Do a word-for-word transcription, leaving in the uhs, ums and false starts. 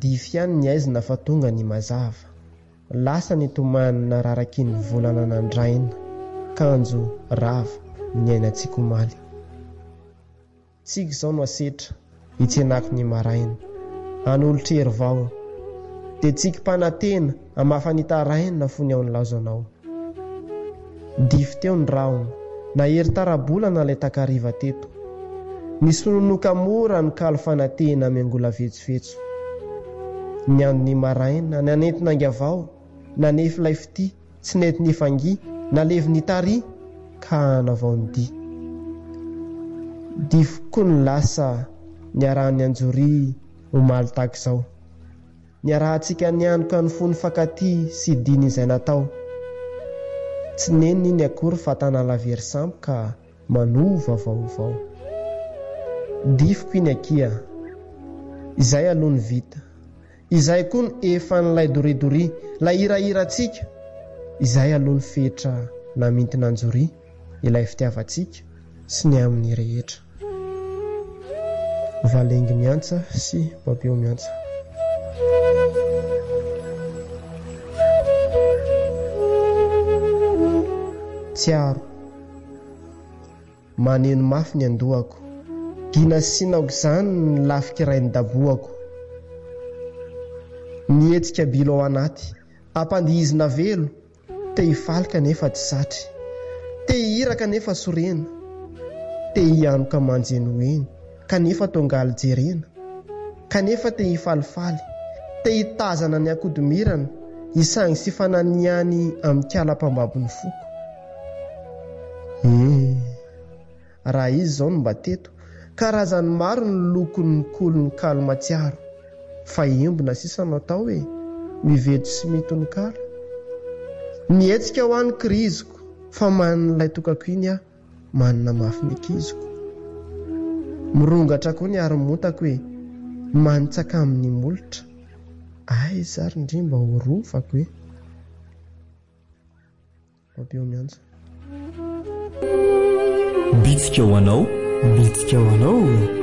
dify ihany ny aizina fa tonga ny mazava. Lasa ny tomanina raraky ny volana nandraina, kanjo rava ny ainatsika omaly. Tsika izao no asetra hitsenaky ny maraina, an'olotrery vao, dia tsika mpanantena amafanitaraina fony ao ny laozanao. Dify teo ny raony, na hery tarabolana ilay takariva teto. Nisononoka mora ny kalo fanantena miangola vetsovetso. Ny andro ny maraina, nanentina angavao, nanefa ilay fity, tsy nety ny fangi, nalevi ny tari, ka navao ny di. Dify koa ny lasa niarahany anjory omaly tahaka izao. Niarahantsika nianoka ny fony fakaty sy diny izay natao. Tsy neny iny akory fa tanala very sampo ka manova vaovao. Dify koa iny akia, izay aloha ny vita. Izay koa ny efa n'ilay doridori, lay hirahiratsika. Izay aloha ny fetra namintina anjory, ilay fitiavatsika sy ny amin'ny rehetra. Valengy miantsa sy Babeo miantsa. Tsiaro, maneno mafy ny andohako, gina sinaoko izany ny lafika iray ny daboako. Nietsika bilo ao anaty, ampandihizina velo, te hifalika nefa tsy satry, te hiraka nefa sorena, te hianoka manjeno eny, kanefa tongaly jerena, kanefa te hifalifaly, te hitazana ny akodomirana, isangy sy fananiany amin'ny kala-pambabony foko. E, raha izy zao no mba teto, karazany maro ny lokon'ny kolony kalo matsiaro, fa embona sisa natao hoe mivedo sy mitononkalo. Nietsika ho any kiriziko, fa manina ilay tokako iny aho, manina mafy ny akiziko. Mirongatra koa ny ary-motako hoe manitsaka amin'ny molotra. Ay, zary ndrimba ho rovako hoe. Babeo miantsa. Bitsika ho anao, bitsika ho anao.